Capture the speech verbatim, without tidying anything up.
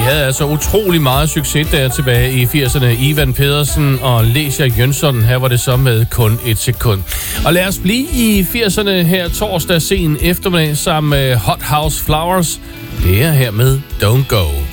havde altså utrolig meget succes der tilbage i firserne. Ivan Pedersen og Lesia Jønsson, her var det så med kun et sekund. Og lad os blive i firserne her torsdag sen eftermiddag sammen med Hot House Flowers. Det er her med Don't Go.